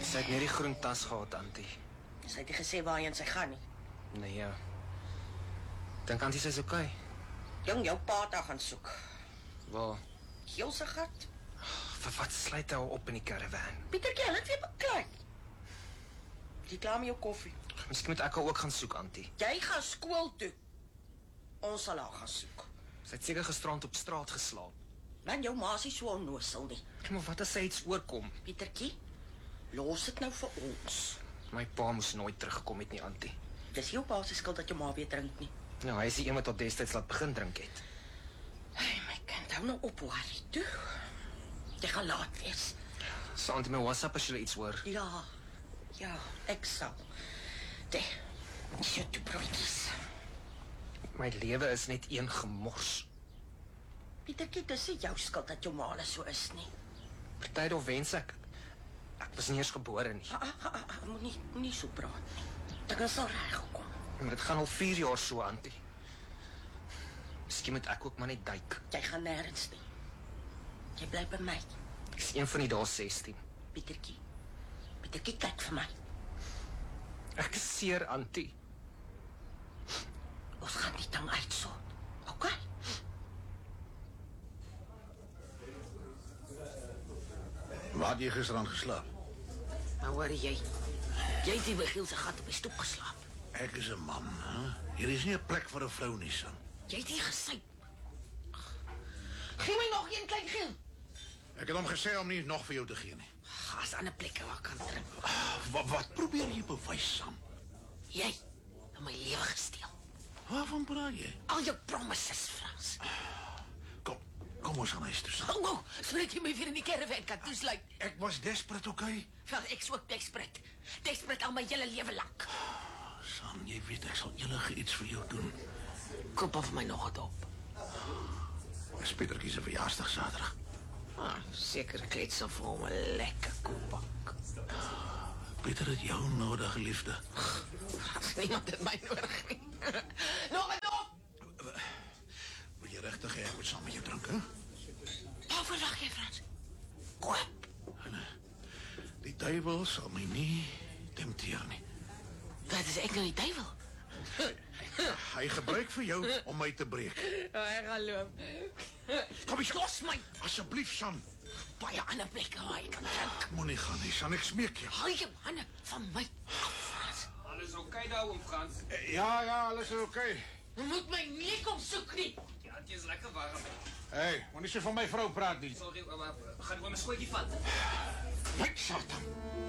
Sy het net die groen tas gehad, Antie. Sy het nie gesê waarheen sy gaan nie. Nee, ja. Dink Antie sy's okay? Jong, jou pa het haar gaan soek. Waar? Heel sy gat. Vir wat sluit hy op in die caravan? Pietertjie, hulle het weer beklei. Jy klaar met jou koffie? Miskien moet ek haar ook gaan soek, Antie. Jy gaan skool toe. Ons sal haar gaan soek. Sy het seker gisterand op straat geslaap. Man, jou ma is nie so onnosel nie. Maar wat as sy iets oorkom? Pietertjie, los dit nou vir ons. My pa moes nooit teruggekom het nie, Antie. Dis jou pa se skuld dat jou ma weer drink nie. Nou, hy is die een wat tot destyds laat begin drink het. Hey, my kind, hou nou op, Harry, toe. Jy gaan laat wees. So, Antie, my WhatsApp as jy iets hoor. Ja, ek sal. Jy toe broodjies. My lewe is net een gemors. Pietertjie, dis nie jou skuld dat jou ma so is nie. Party of wens ek was nie eers gebore nie. Moenie so praat nie. Dit sal reg kom. En dit gaan al 4 jaar so, Antie. Miskien moet ek ook maar net duik. Jy gaan nêrens nie. Jy bly by my. Ek is een van die dae 16. Pietertjie, kyk vir my. Ek is seer, Antie. Ons gaan die tang uitso. OK? Waar het jy gisterand geslaap? Maar hoor jy? Jy het die Michiel se gat op die stoep geslaap. Ek is 'n man, hè? Hier is nie 'n plek vir 'n vrou nie, son. Jy het hier gesuip. Gee my nog een klein geel. Ek het hom gesê om nie nog vir jou te gee nie. Gaas aan 'n plek waar ek kan drink. Wat probeer jy bewys, Sam? Jy het my lewe gesteel. Waarvan praat jy? Al jou promises, Frans. Kom ons gaan huis toe, Sam. Oh, sodat jy my weer in die caravan kan toesluit. Ek was desperate, okay? Wel, ek is ook desperate. Desperate al my hele lewe lank. Sam, jy weet ek sal enige iets vir jou doen. Koop af my nog wat op. Dis Pietertjie se verjaarsdag Saterdag. Seker klets of vir hom 'n lekker koepak. Pieter het jou nodig, liefde. Niemand het my nodig nie. Nog wat op! Wil jy regtig hê ek moet saam met jou drink, hè? Waar verwag jy, Frans? Koop! Die duiwel sal my nie tempteer nie. Wat is ek nou die duiwel? Hy gebruik vir jou om my te breek. Ek gaan loop. Kom eens, Los my! asseblief, Sam. Baie ander plekke waar ek kan drink. Moenie gaan nie, Sam, ek smeek jou. Haal jou hande van my af, Frans. Alles okay daar, oom Frans? Ja, alles is okay. Jy moet my nie kom soek nie. Ja, dit is lekker warm. Moenie so van my vrou praat nie. Sorry, maar gaan oom 'n skootjie vat? Wat, Satan?